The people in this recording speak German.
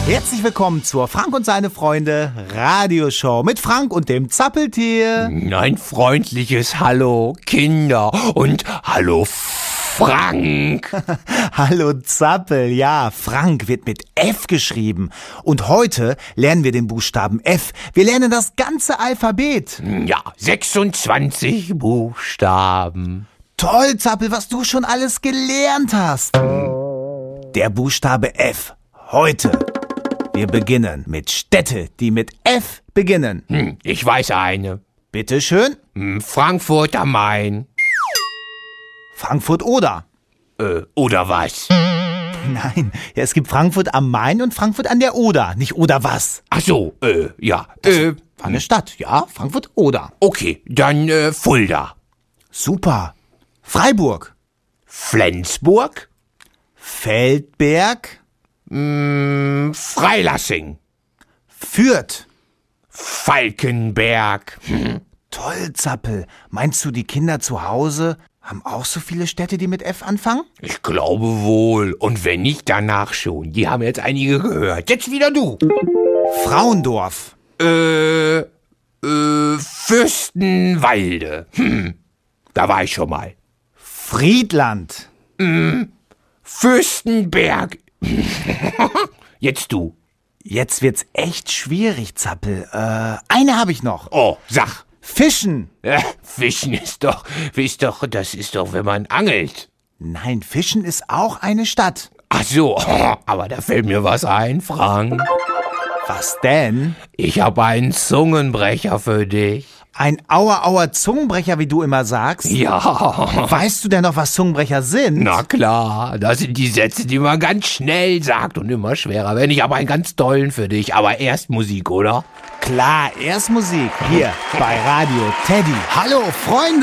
Herzlich willkommen zur Frank und seine Freunde Radioshow mit Frank und dem Zappeltier. Ein freundliches Hallo, Kinder, und hallo, Frank. Hallo Zappel, ja, Frank wird mit F geschrieben. Und heute lernen wir den Buchstaben F. Wir lernen das ganze Alphabet. Ja, 26 Buchstaben. Toll, Zappel, was du schon alles gelernt hast. Der Buchstabe F. Heute. Wir beginnen mit Städte, die mit F beginnen. Ich weiß eine. Bitte schön. Frankfurt am Main. Frankfurt oder? Oder was? Nein, ja, es gibt Frankfurt am Main und Frankfurt an der Oder. Nicht oder was? Ach so, ja. War eine Stadt, ja, Frankfurt oder. Okay, dann Fulda. Super. Freiburg. Flensburg. Feldberg. Freilassing. Fürth. Falkenberg. Toll, Zappel. Meinst du, die Kinder zu Hause haben auch so viele Städte, die mit F anfangen? Ich glaube wohl. Und wenn nicht, danach schon. Die haben jetzt einige gehört. Jetzt wieder du. Frauendorf. Fürstenwalde. Da war ich schon mal. Friedland. Fürstenberg. Jetzt du. Jetzt wird's echt schwierig, Zappel. Eine habe ich noch. Oh, sag. Fischen. Fischen das ist doch, wenn man angelt. Nein, Fischen ist auch eine Stadt. Ach so, aber da fällt mir was ein, Frank. Was denn? Ich habe einen Zungenbrecher für dich. Ein Aua Zungenbrecher, wie du immer sagst? Ja. Weißt du denn noch, was Zungenbrecher sind? Na klar, das sind die Sätze, die man ganz schnell sagt und immer schwerer werden. Ich habe einen ganz tollen für dich, aber erst Musik, oder? Klar, erst Musik. Hier bei Radio Teddy. Hallo, Freunde!